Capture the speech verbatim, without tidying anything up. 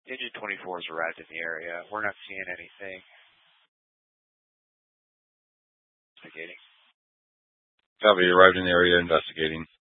Agent twenty-four has arrived in the area. We're not seeing anything. Investigating. Copy, arrived in the area investigating.